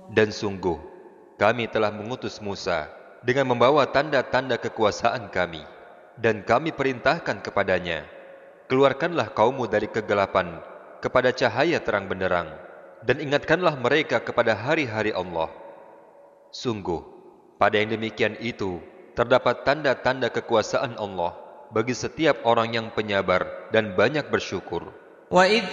Dan sungguh, kami telah mengutus Musa dengan membawa tanda-tanda kekuasaan kami. Dan kami perintahkan kepadanya, keluarkanlah kaummu dari kegelapan kepada cahaya terang benderang, dan ingatkanlah mereka kepada hari-hari Allah. Sungguh, pada yang demikian itu, terdapat tanda-tanda kekuasaan Allah bagi setiap orang yang penyabar dan banyak bersyukur. وإذ